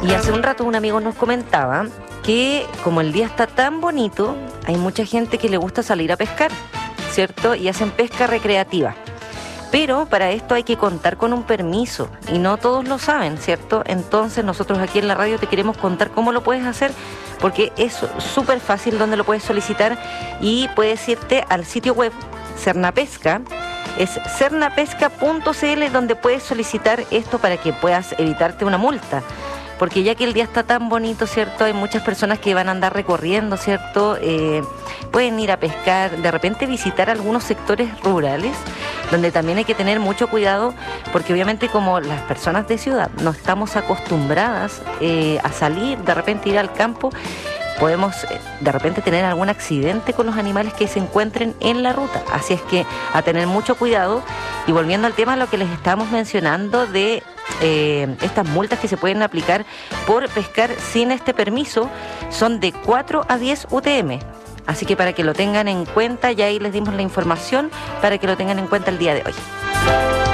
Y hace un rato un amigo nos comentaba que como el día está tan bonito, hay mucha gente que le gusta salir a pescar, ¿cierto? Y hacen pesca recreativa. Pero para esto hay que contar con un permiso y no todos lo saben, ¿cierto? Entonces nosotros aquí en la radio te queremos contar cómo lo puedes hacer, porque es súper fácil donde lo puedes solicitar y puedes irte al sitio web Cernapesca. Es cernapesca.cl donde puedes solicitar esto para que puedas evitarte una multa. Porque ya que el día está tan bonito, ¿cierto? Hay muchas personas que van a andar recorriendo, ¿cierto? Pueden ir a pescar, de repente visitar algunos sectores rurales, donde también hay que tener mucho cuidado, porque obviamente como las personas de ciudad no estamos acostumbradas a salir, de repente ir al campo, podemos de repente tener algún accidente con los animales que se encuentren en la ruta. Así es que a tener mucho cuidado. Y volviendo al tema, lo que les estábamos mencionando de estas multas que se pueden aplicar por pescar sin este permiso, son de 4 a 10 UTM. Así que para que lo tengan en cuenta, ya ahí les dimos la información para que lo tengan en cuenta el día de hoy.